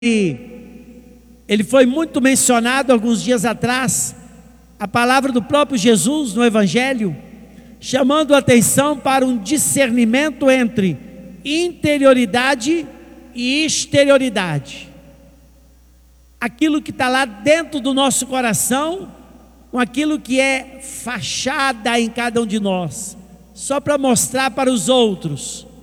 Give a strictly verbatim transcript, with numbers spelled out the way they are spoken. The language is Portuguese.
ele foi muito mencionado alguns dias atrás, a palavra do próprio Jesus no Evangelho, chamando a atenção para um discernimento entre interioridade e exterioridade. Aquilo que está lá dentro do nosso coração, com aquilo que é fachada em cada um de nós, só para mostrar para os outros.